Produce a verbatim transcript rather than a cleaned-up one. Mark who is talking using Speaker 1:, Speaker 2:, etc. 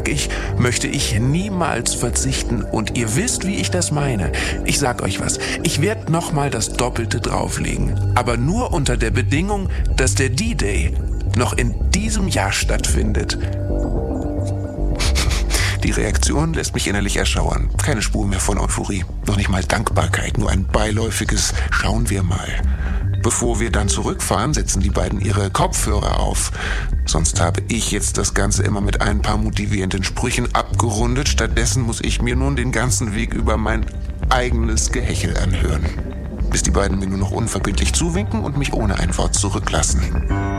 Speaker 1: sag ich, möchte ich niemals verzichten und ihr wisst, wie ich das meine. Ich sag euch was, ich werde nochmal das Doppelte drauflegen, aber nur unter der Bedingung, dass der D-Day noch in diesem Jahr stattfindet. Die Reaktion lässt mich innerlich erschauern. Keine Spur mehr von Euphorie, noch nicht mal Dankbarkeit, nur ein beiläufiges Schauen wir mal. Bevor wir dann zurückfahren, setzen die beiden ihre Kopfhörer auf. Sonst habe ich jetzt das Ganze immer mit ein paar motivierenden Sprüchen abgerundet. Stattdessen muss ich mir nun den ganzen Weg über mein eigenes Gehechel anhören. Bis die beiden mir nur noch unverbindlich zuwinken und mich ohne ein Wort zurücklassen.